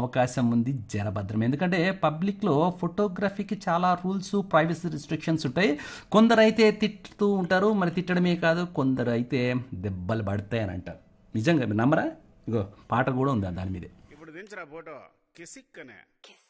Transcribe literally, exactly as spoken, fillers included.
అవకాశం ఉంది జరభద్రం. ఎందుకంటే పబ్లిక్‌లో ఫోటోగ్రఫీకి చాలా రూల్స్, ప్రైవసీ రిస్ట్రిక్షన్స్ ఉంటాయి. కొందరైతే తిట్టుతూ ఉంటారు. మరి తిట్టడమే కాదు కొందరైతే దెబ్బలు పడతాయని అంటారు. నిజంగా మీరు నమ్మరా? ఇగో పాట కూడా ఉంది దాని మీదే. ఇప్పుడు దించరా ఫోటో కిసిక్ అనే